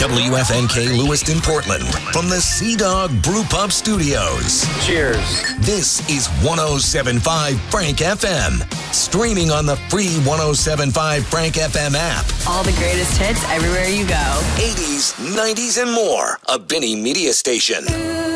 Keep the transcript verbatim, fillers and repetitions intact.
W F N K Lewiston, Portland, from the Sea Dog Brew Pub Studios. Cheers. This is one oh seven point five Frank F M, streaming on the free one oh seven point five Frank F M app. All the greatest hits everywhere you go. eighties, nineties, and more. A Benny Media Station.